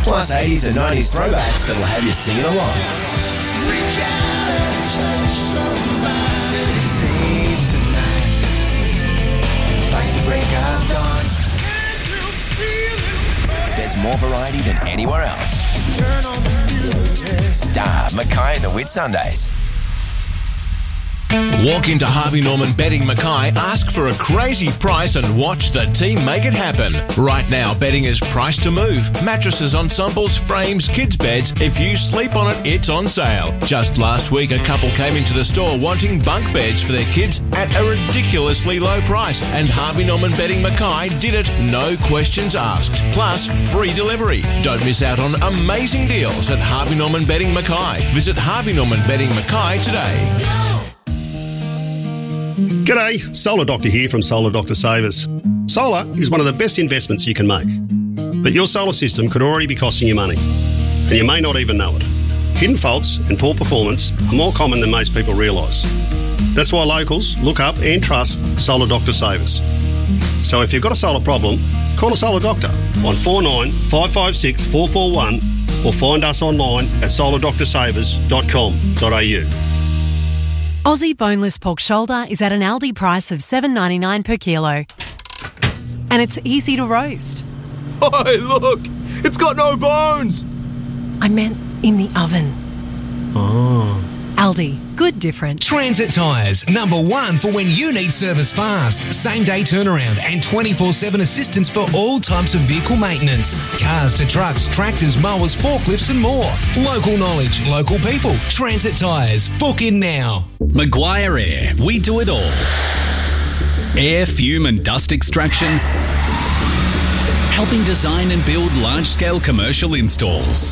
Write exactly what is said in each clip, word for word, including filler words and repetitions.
Plus eighties and nineties throwbacks that'll have you singing along. Reach out and touch somebody. Save tonight. Fight the break of dawn. There's more variety than anywhere else. Turn on the music. Star Mackay and the Whitsundays. Walk into Harvey Norman Bedding Mackay, ask for a crazy price and watch the team make it happen. Right now, bedding is priced to move. Mattresses, ensembles, frames, kids' beds. If you sleep on it, it's on sale. Just last week, a couple came into the store wanting bunk beds for their kids at a ridiculously low price. And Harvey Norman Bedding Mackay did it, no questions asked. Plus, free delivery. Don't miss out on amazing deals at Harvey Norman Bedding Mackay. Visit Harvey Norman Bedding Mackay today. G'day, Solar Doctor here from Solar Doctor Savers. Solar is one of the best investments you can make. But your solar system could already be costing you money, and you may not even know it. Hidden faults and poor performance are more common than most people realise. That's why locals look up and trust Solar Doctor Savers. So if you've got a solar problem, call a Solar Doctor on four nine five five six four four one or find us online at solar doctor savers dot com dot a u. Aussie boneless pork shoulder is at an Aldi price of seven dollars ninety-nine per kilo. And it's easy to roast. Hey, look! It's got no bones! I meant in the oven. Oh. Aldi, good different. Transit Tyres, number one for when you need service fast. Same day turnaround and twenty-four seven assistance for all types of vehicle maintenance. Cars to trucks, tractors, mowers, forklifts and more. Local knowledge, local people. Transit Tyres, book in now. Maguire Air, we do it all. Air, fume and dust extraction. Helping design and build large-scale commercial installs.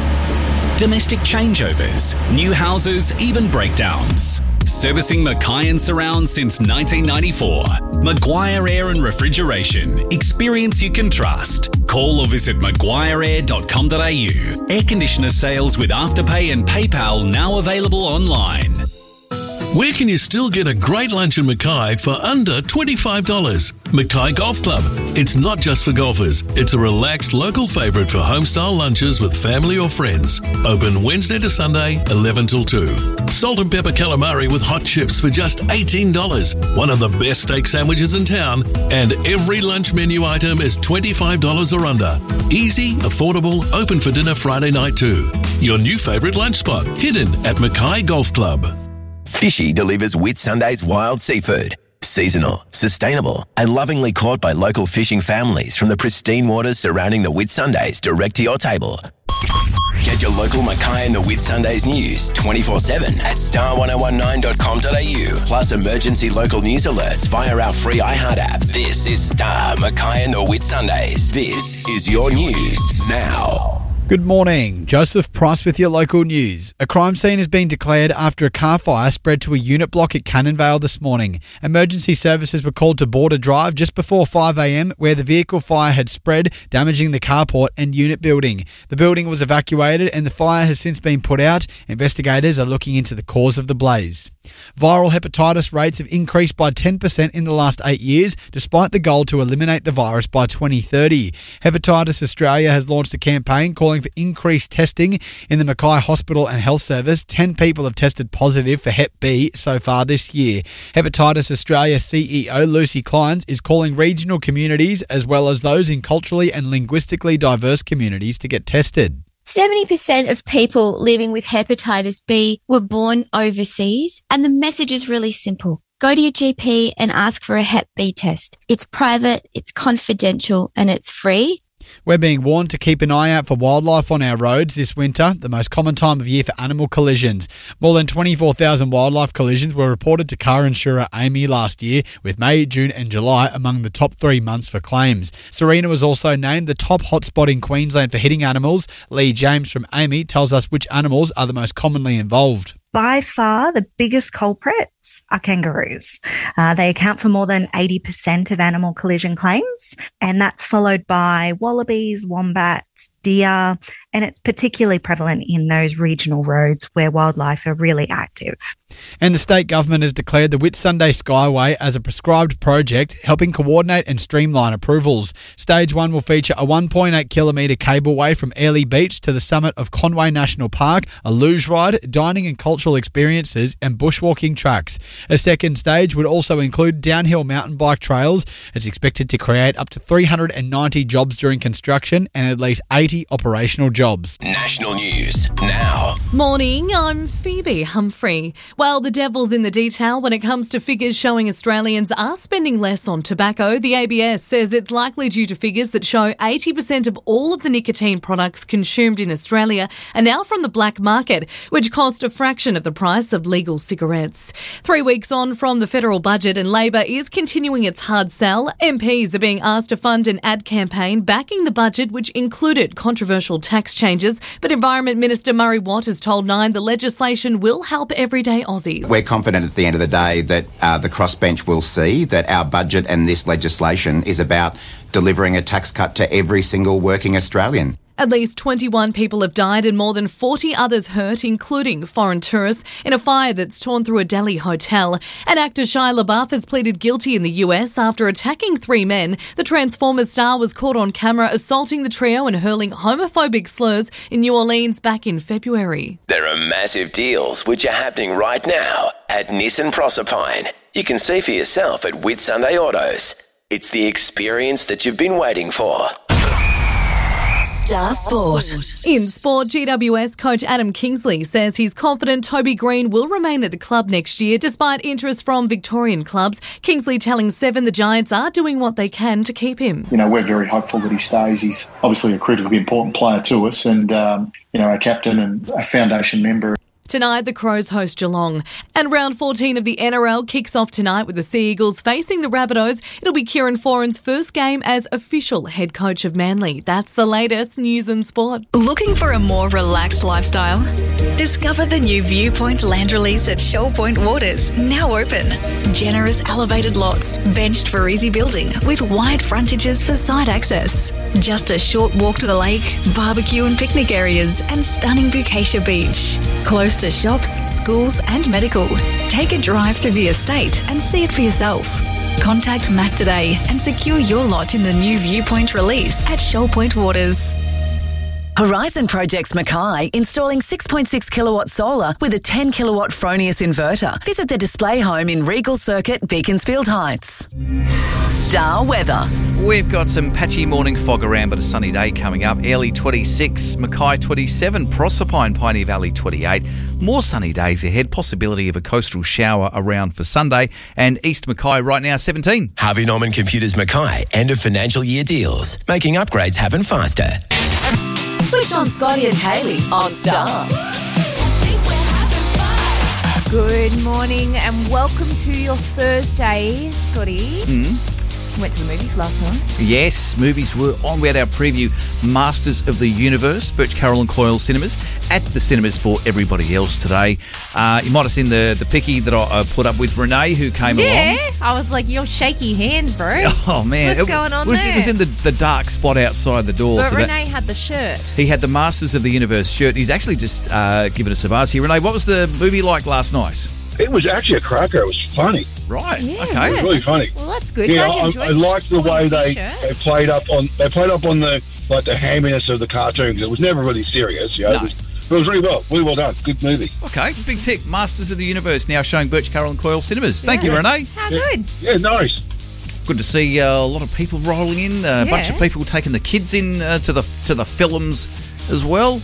Domestic changeovers, new houses, even breakdowns. Servicing Mackay and surrounds since nineteen ninety-four. Maguire Air and Refrigeration. Experience you can trust. Call or visit maguire air dot com dot a u. Air conditioner sales with Afterpay and PayPal now available online. Where can you still get a great lunch in Mackay for under twenty-five dollars? Mackay Golf Club. It's not just for golfers. It's a relaxed local favourite for home-style lunches with family or friends. Open Wednesday to Sunday, eleven till two. Salt and pepper calamari with hot chips for just eighteen dollars. One of the best steak sandwiches in town. And every lunch menu item is twenty-five dollars or under. Easy, affordable, open for dinner Friday night too. Your new favourite lunch spot, hidden at Mackay Golf Club. Fishy delivers Whitsundays wild seafood. Seasonal, sustainable, and lovingly caught by local fishing families from the pristine waters surrounding the Whitsundays direct to your table. Get your local Mackay and the Whitsundays news twenty-four seven at star one oh one nine dot com dot a u. Plus emergency local news alerts via our free iHeart app. This is Star Mackay and the Whitsundays. This is your news now. Good morning. Joseph Price with your local news. A crime scene has been declared after a car fire spread to a unit block at Cannonvale this morning. Emergency services were called to Border Drive just before five a m where the vehicle fire had spread, damaging the carport and unit building. The building was evacuated and the fire has since been put out. Investigators are looking into the cause of the blaze. Viral hepatitis rates have increased by ten percent in the last eight years, despite the goal to eliminate the virus by twenty thirty. Hepatitis Australia has launched a campaign calling for increased testing in the Mackay Hospital and Health Service. Ten people have tested positive for Hep B so far this year. Hepatitis Australia C E O Lucy Kleins is calling regional communities as well as those in culturally and linguistically diverse communities to get tested. seventy percent of people living with hepatitis B were born overseas, and the message is really simple. Go to your G P and ask for a Hep B test. It's private, it's confidential, and it's free. We're being warned to keep an eye out for wildlife on our roads this winter, the most common time of year for animal collisions. More than twenty-four thousand wildlife collisions were reported to car insurer A M I last year, with May, June and July among the top three months for claims. Serena was also named the top hotspot in Queensland for hitting animals. Lee James from A M I tells us which animals are the most commonly involved. By far, the biggest culprits are kangaroos. Uh, they account for more than eighty percent of animal collision claims, and that's followed by wallabies, wombats, deer, and it's particularly prevalent in those regional roads where wildlife are really active. And the state government has declared the Whitsunday Skyway as a prescribed project, helping coordinate and streamline approvals. Stage one will feature a one point eight kilometre cableway from Airlie Beach to the summit of Conway National Park, a luge ride, dining and cultural experiences, and bushwalking tracks. A second stage would also include downhill mountain bike trails. It's expected to create up to three hundred ninety jobs during construction and at least eighty operational jobs. National news now. Morning, I'm Phoebe Humphrey. Well, the devil's in the detail when it comes to figures showing Australians are spending less on tobacco. The A B S says it's likely due to figures that show eighty percent of all of the nicotine products consumed in Australia are now from the black market, which cost a fraction of the price of legal cigarettes. Three weeks on from the federal budget, and Labor is continuing its hard sell. M Ps are being asked to fund an ad campaign backing the budget, which included controversial tax changes. But Environment Minister Murray Watt has told Nine the legislation will help everyday Aussies. We're confident at the end of the day that uh, the crossbench will see that our budget and this legislation is about delivering a tax cut to every single working Australian. At least twenty-one people have died and more than forty others hurt, including foreign tourists, in a fire that's torn through a Delhi hotel. And actor Shia LaBeouf has pleaded guilty in the U S after attacking three men. The Transformers star was caught on camera assaulting the trio and hurling homophobic slurs in New Orleans back in February. There are massive deals which are happening right now at Nissan Proserpine. You can see for yourself at Whitsunday Autos. It's the experience that you've been waiting for. Star Sport. In sport, G W S coach Adam Kingsley says he's confident Toby Green will remain at the club next year despite interest from Victorian clubs. Kingsley telling Seven the Giants are doing what they can to keep him. You know, we're very hopeful that he stays. He's obviously a critically important player to us and, um, you know, a captain and a foundation member. Tonight, the Crows host Geelong. And round fourteen of the N R L kicks off tonight with the Sea Eagles facing the Rabbitohs. It'll be Kieran Foran's first game as official head coach of Manly. That's the latest news and sport. Looking for a more relaxed lifestyle? Discover the new Viewpoint Land Release at Shoal Point Waters, now open. Generous elevated lots, benched for easy building, with wide frontages for site access. Just a short walk to the lake, barbecue and picnic areas, and stunning Bukasia Beach. Close to shops, schools and medical. Take a drive through the estate and see it for yourself. Contact Matt today and secure your lot in the new Viewpoint release at Shoal Point Waters. Horizon Projects Mackay, installing six point six kilowatt solar with a ten kilowatt Fronius inverter. Visit the display home in Regal Circuit, Beaconsfield Heights. Star weather. We've got some patchy morning fog around, but a sunny day coming up. Airlie twenty-six, Mackay twenty-seven, Proserpine, Piney Valley twenty-eight. More sunny days ahead, possibility of a coastal shower around for Sunday. And East Mackay right now seventeen. Harvey Norman Computers Mackay, end of financial year deals, making upgrades happen faster. Switch on Scotty and Kaylee on Star. Good morning and welcome to your Thursday, Scotty. Mm. Went to the movies last night. Yes, movies were on. We had our preview, Masters of the Universe, Birch Carroll and Coyle Cinemas, at the cinemas for everybody else today. Uh, you might have seen the, the picky that I, I put up with Renee, who came yeah, along. I was like, your shaky hand, bro. Oh, man. What's it, going on was, there? It was in the, the dark spot outside the door. But so Renee that, had the shirt. he had the Masters of the Universe shirt. He's actually just uh, given us a buzz here. Renee, what was the movie like last night? It was actually a cracker. It was funny. Right. Yeah, okay. yeah. It was really funny. Well, that's good. Yeah, Glad you I, enjoyed I liked the way they, t-shirt. they played up on they played up on the like the hamminess of the cartoon because it was never really serious. You know, No. it, was, it was really well, really well done. Good movie. Okay, big tick. Masters of the Universe now showing Birch Carroll and Coyle Cinemas. Thank you, Renee. How Yeah. good. Yeah, nice. Good to see uh, a lot of people rolling in. A Yeah. bunch of people taking the kids in uh, to the to the films as well.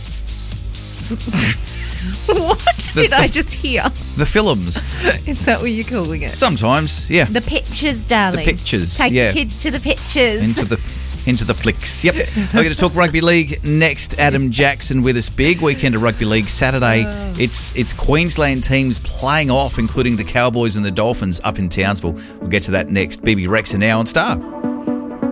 What The- did I the- just hear? The films. Is that what you're calling it? Sometimes, yeah. The pictures, darling. The pictures, Take yeah. the kids to the pictures. Into the into the flicks. Yep. We're going to talk rugby league next. Adam Jackson with us. Big weekend of rugby league Saturday. Oh. It's it's Queensland teams playing off, including the Cowboys and the Dolphins up in Townsville. We'll get to that next. B B Rex and now on Star.